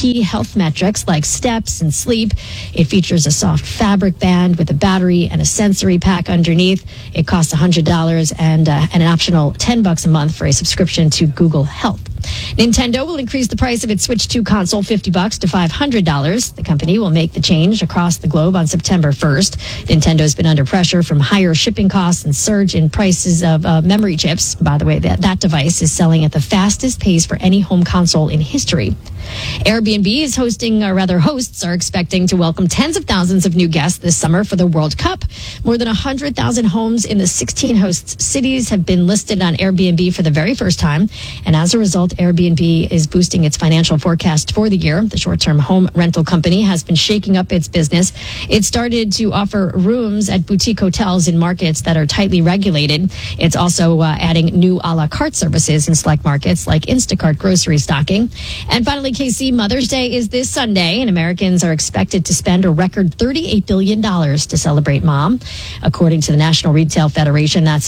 key health metrics like steps and sleep. It features a soft fabric band with a battery and a sensory pack underneath. It costs $100 and an optional $10 a month for a subscription to Google Health. Nintendo will increase the price of its Switch 2 console $50 to $500. The company will make the change across the globe on September 1st. Nintendo's been under pressure from higher shipping costs and surge in prices of memory chips. By the way, that device is selling at the fastest pace for any home console in history. Airbnb is hosts are expecting to welcome tens of thousands of new guests this summer for the World Cup. More than 100,000 homes in the 16 host cities have been listed on Airbnb for the very first time. And as a result, Airbnb is boosting its financial forecast for the year. The short-term home rental company has been shaking up its business. It started to offer rooms at boutique hotels in markets that are tightly regulated. It's also adding new a la carte services in select markets like Instacart grocery stocking. And finally, KC, Mother's Day is this Sunday, and Americans are expected to spend a record $38 billion to celebrate Mom. According to the National Retail Federation, that's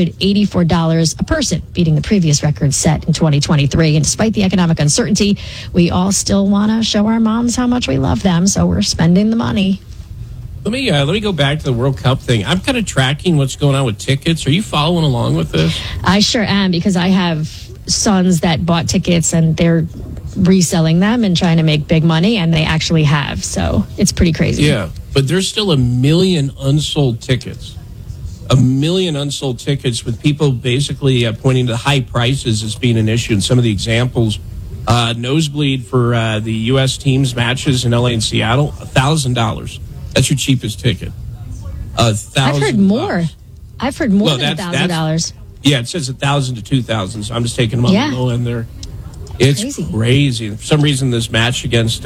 $284 a person, beating the previous record set in 2023. And despite the economic uncertainty, we all still want to show our moms how much we love them, so we're spending the money. Let me go back to the World Cup thing. I'm kind of tracking what's going on with tickets. Are you following along with this? I sure am, because I have sons that bought tickets and they're reselling them and trying to make big money, and they actually have. So it's pretty crazy. Yeah, but there's still 1 million unsold tickets. 1 million unsold tickets, with people basically pointing to high prices as being an issue. And some of the examples, nosebleed for the U.S. teams matches in LA and Seattle, $1,000. That's your cheapest ticket. $1,000. I've heard more. I've heard more than $1,000. Yeah, it says 1,000 to 2,000. So I'm just taking them on the low end there. It's crazy. For some reason, this match against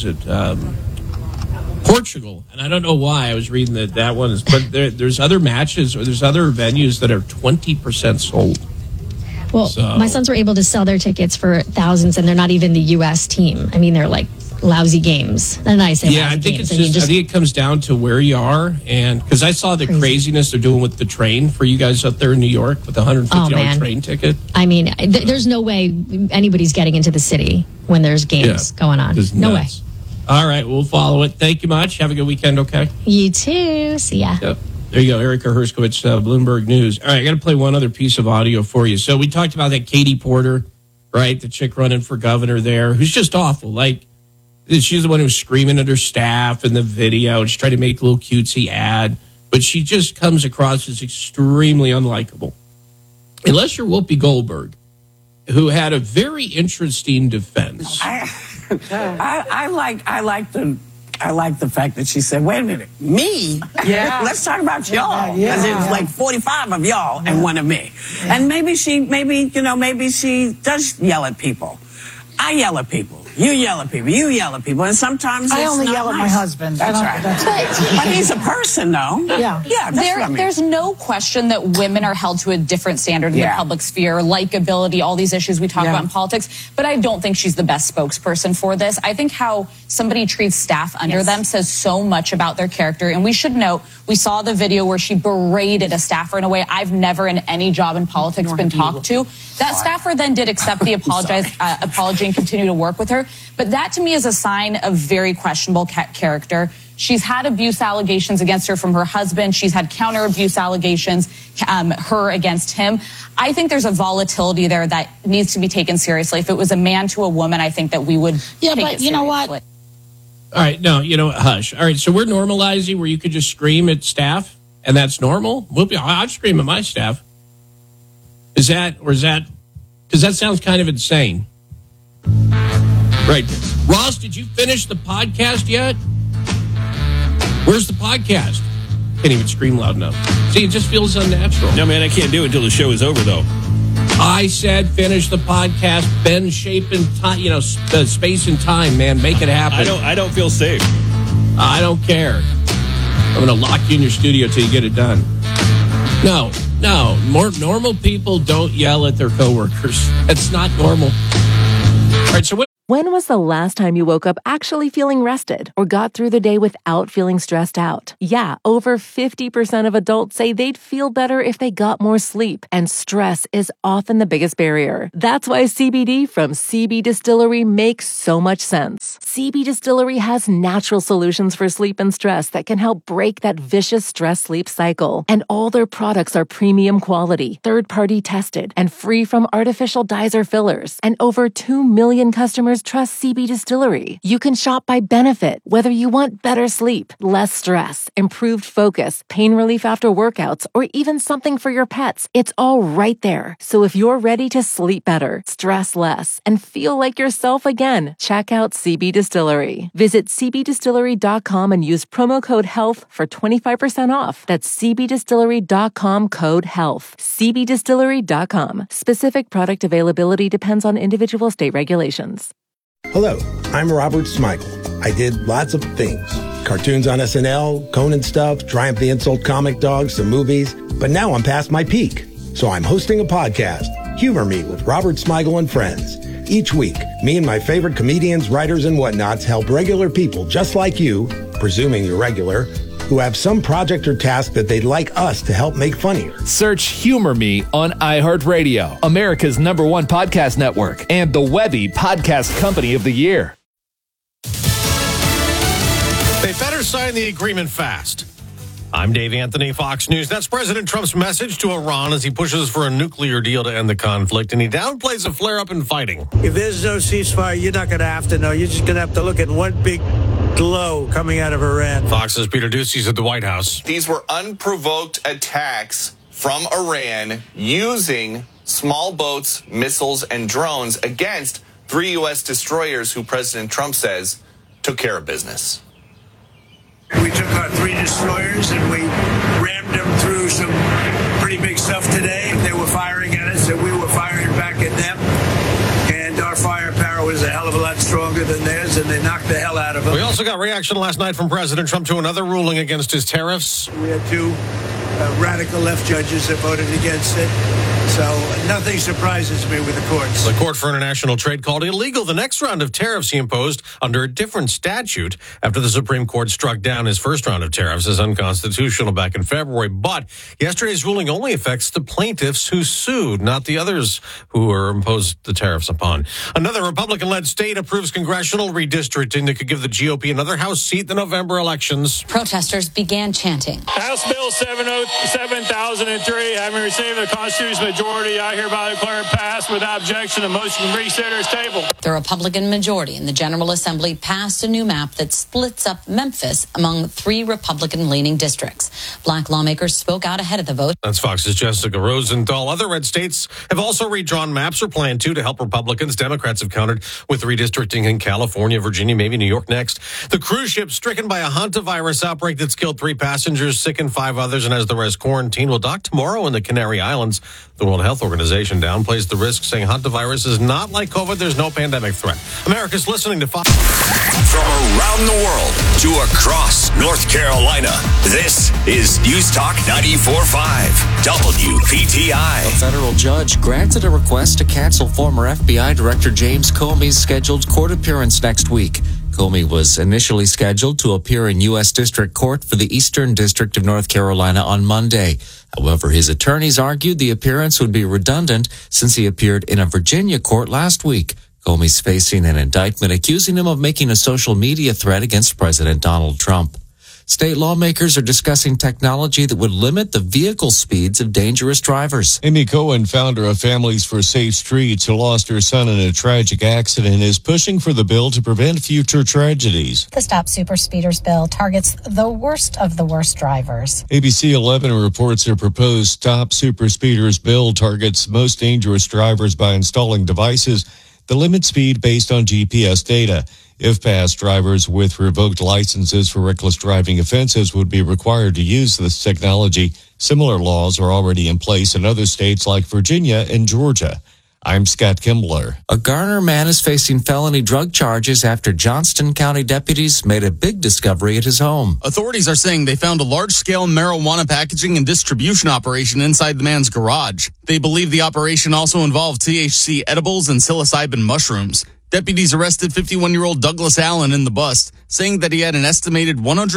Portugal, and I don't know why. I was reading that one is, but there's other matches or there's other venues that are 20% sold. Well, my sons were able to sell their tickets for thousands, and they're not even the U.S. team. I mean, they're like lousy games. And I say I think games. I think it comes down to where you are, and because I saw the craziness they're doing with the train for you guys up there in New York with the $150 train ticket. I mean, there's no way anybody's getting into the city when there's games going on. No way. All right, we'll follow it. Thank you much. Have a good weekend, okay? You too. See ya. Yep. There you go, Erica Herskowitz, Bloomberg News. All right, I got to play one other piece of audio for you. So we talked about that Katie Porter, right, the chick running for governor there, who's just awful. Like, she's the one who's screaming at her staff in the video. She's trying to make a little cutesy ad, but she just comes across as extremely unlikable. Unless you're Whoopi Goldberg, who had a very interesting defense. I like the fact that she said, "Wait a minute, me? Yeah, let's talk about y'all." Because it's like 45 of y'all and one of me. Yeah. And maybe she does yell at people. I yell at people. You yell at people. You yell at people. And sometimes I only yell at my husband. That's right. But he's a person, though. Yeah. There's no question that women are held to a different standard in the public sphere, likability, all these issues we talk about in politics. But I don't think she's the best spokesperson for this. I think how somebody treats staff under them says so much about their character. And we should note, we saw the video where she berated a staffer in a way I've never in any job in politics been talked to. That staffer then did accept the apology and continue to work with her. But that to me is a sign of very questionable character. She's had abuse allegations against her from her husband. She's had counter abuse allegations, her against him. I think there's a volatility there that needs to be taken seriously. If it was a man to a woman, I think that we would take it you know what? All right, no, hush. All right, so we're normalizing where you could just scream at staff, and that's normal? I'd scream at my staff. Is that, because that sounds kind of insane. Right. Ross, did you finish the podcast yet? Where's the podcast? Can't even scream loud enough. See, it just feels unnatural. No, man, I can't do it until the show is over, though. I said finish the podcast. Bend, shape, and time, the space and time, man. Make it happen. I don't feel safe. I don't care. I'm going to lock you in your studio till you get it done. No. More normal people don't yell at their coworkers. That's not normal. All right, so what? When was the last time you woke up actually feeling rested or got through the day without feeling stressed out? Yeah, over 50% of adults say they'd feel better if they got more sleep, and stress is often the biggest barrier. That's why CBD from CB Distillery makes so much sense. CB Distillery has natural solutions for sleep and stress that can help break that vicious stress-sleep cycle. And all their products are premium quality, third-party tested, and free from artificial dyes or fillers. And over 2 million customers trust CB Distillery. You can shop by benefit, whether you want better sleep, less stress, improved focus, pain relief after workouts, or even something for your pets. It's all right there. So if you're ready to sleep better, stress less, and feel like yourself again, check out CB Distillery. Visit cbdistillery.com and use promo code HEALTH for 25% off. That's cbdistillery.com, code HEALTH. cbdistillery.com. Specific product availability depends on individual state regulations. Hello, I'm Robert Smigel. I did lots of things. Cartoons on SNL, Conan stuff, Triumph the Insult comic dogs, some movies. But now I'm past my peak. So I'm hosting a podcast, Humor Me with Robert Smigel and Friends. Each week, me and my favorite comedians, writers, and whatnots help regular people just like you, presuming you're regular, who have some project or task that they'd like us to help make funnier. Search Humor Me on iHeartRadio, America's #1 podcast network, and the Webby Podcast Company of the Year. They better sign the agreement fast. I'm Dave Anthony, Fox News. That's President Trump's message to Iran as he pushes for a nuclear deal to end the conflict, and he downplays a flare-up in fighting. If there's no ceasefire, you're not going to have to know. You're just going to have to look at one big glow coming out of Iran. Fox's Peter Doocy's at the White House. These were unprovoked attacks from Iran using small boats, missiles, and drones against 3 U.S. destroyers who President Trump says took care of business. We took our 3 destroyers and we rammed them through some pretty big stuff today. They were firing at us and we were firing back at them. And our firepower was a hell of a lot stronger than theirs, and they knocked the hell out of them. We also got reaction last night from President Trump to another ruling against his tariffs. We had 2 radical left judges that voted against it. So nothing surprises me with the courts. The Court for International Trade called illegal the next round of tariffs he imposed under a different statute after the Supreme Court struck down his first round of tariffs as unconstitutional back in February. But yesterday's ruling only affects the plaintiffs who sued, not the others who were imposed the tariffs upon. Another Republican-led state approves congressional redistricting that could give the GOP another House seat in the November elections. Protesters began chanting. House Bill 7003, having received a constitutional majority, I hereby declare it passed without objection. The motion to reconsider is tabled. The Republican majority in the General Assembly passed a new map that splits up Memphis among 3 Republican-leaning districts. Black lawmakers spoke out ahead of the vote. That's Fox's Jessica Rosenthal. Other red states have also redrawn maps or plan to help Republicans. Democrats have countered with redistricting in California, Virginia, maybe New York next. The cruise ship stricken by a hantavirus outbreak that's killed 3 passengers, sickened 5 others, and has the rest quarantined will dock tomorrow in the Canary Islands. The World Health Organization downplays the risk, saying hantavirus is not like COVID. There's no pandemic threat. America's listening to Fox. From around the world to across North Carolina, this is News Talk 94.5 WPTI. A federal judge granted a request to cancel former FBI Director James Comey's scheduled court appearance next week. Comey was initially scheduled to appear in U.S. District Court for the Eastern District of North Carolina on Monday. However, his attorneys argued the appearance would be redundant since he appeared in a Virginia court last week. Comey's facing an indictment accusing him of making a social media threat against President Donald Trump. State lawmakers are discussing technology that would limit the vehicle speeds of dangerous drivers. Amy Cohen, founder of Families for Safe Streets, who lost her son in a tragic accident, is pushing for the bill to prevent future tragedies. The Stop Super Speeders bill targets the worst of the worst drivers. ABC 11 reports a proposed Stop Super Speeders bill targets most dangerous drivers by installing devices that limit speed based on GPS data. If passed, drivers with revoked licenses for reckless driving offenses would be required to use this technology. Similar laws are already in place in other states like Virginia and Georgia. I'm Scott Kimbler. A Garner man is facing felony drug charges after Johnston County deputies made a big discovery at his home. Authorities are saying they found a large-scale marijuana packaging and distribution operation inside the man's garage. They believe the operation also involved THC edibles and psilocybin mushrooms. Deputies arrested 51-year-old Douglas Allen in the bust, saying that he had an estimated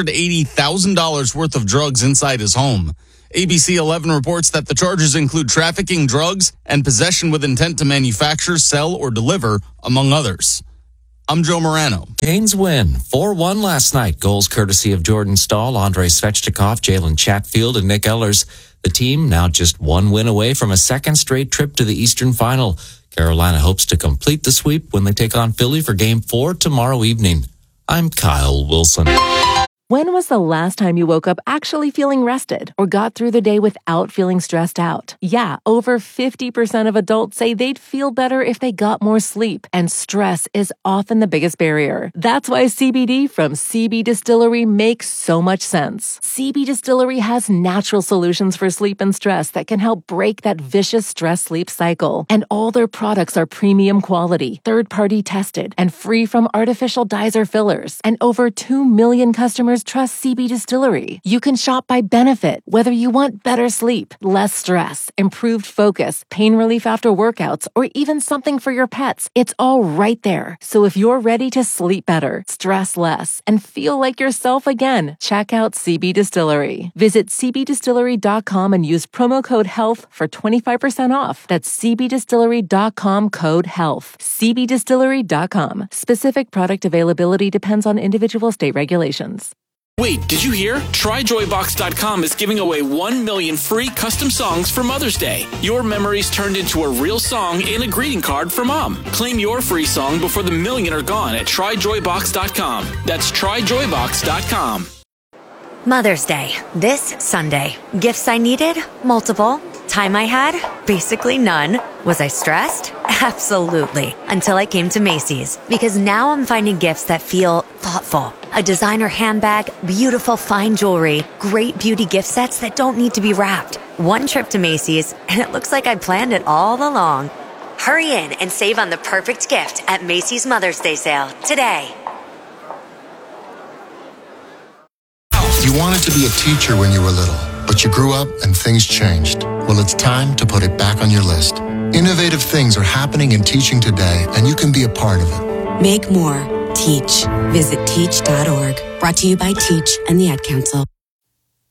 $180,000 worth of drugs inside his home. ABC 11 reports that the charges include trafficking drugs and possession with intent to manufacture, sell, or deliver, among others. I'm Joe Morano. Canes win 4-1 last night. Goals courtesy of Jordan Stahl, Andrei Svechnikov, Jalen Chatfield, and Nick Ehlers. The team now just one win away from a second straight trip to the Eastern Final. Carolina hopes to complete the sweep when they take on Philly for Game 4 tomorrow evening. I'm Kyle Wilson. When was the last time you woke up actually feeling rested or got through the day without feeling stressed out? Yeah, over 50% of adults say they'd feel better if they got more sleep, and stress is often the biggest barrier. That's why CBD from CB Distillery makes so much sense. CB Distillery has natural solutions for sleep and stress that can help break that vicious stress-sleep cycle. And all their products are premium quality, third-party tested, and free from artificial dyes or fillers. And over 2 million customers trust CB Distillery. You can shop by benefit, whether you want better sleep, less stress, improved focus, pain relief after workouts, or even something for your pets. It's all right there. So if you're ready to sleep better, stress less, and feel like yourself again, check out CB Distillery. Visit cbdistillery.com and use promo code HEALTH for 25% off. That's cbdistillery.com, code HEALTH. cbdistillery.com. Specific product availability depends on individual state regulations. Wait, did you hear? TryJoyBox.com is giving away 1 million free custom songs for Mother's Day. Your memories turned into a real song in a greeting card for Mom. Claim your free song before the million are gone at TryJoyBox.com. That's TryJoyBox.com. Mother's Day, this Sunday. Gifts I needed? Multiple. Time I had? Basically none. Was I stressed? Absolutely. Until I came to Macy's. Because now I'm finding gifts that feel thoughtful. A designer handbag, beautiful fine jewelry, great beauty gift sets that don't need to be wrapped. One trip to Macy's, and it looks like I planned it all along. Hurry in and save on the perfect gift at Macy's Mother's Day sale today. You wanted to be a teacher when you were little, but you grew up and things changed. Well, it's time to put it back on your list. Innovative things are happening in teaching today, and you can be a part of it. Make more. Teach. Visit teach.org. Brought to you by Teach and the Ad Council.